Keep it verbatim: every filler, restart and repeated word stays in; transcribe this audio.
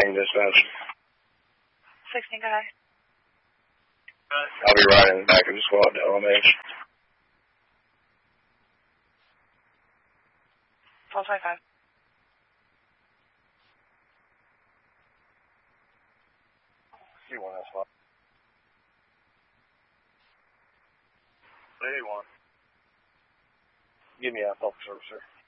sixteen dispatch. sixteen, go ahead. I'll be riding back of the squad to L M H. twelve twenty-five. C one S five. A one. Give me a help service, sir.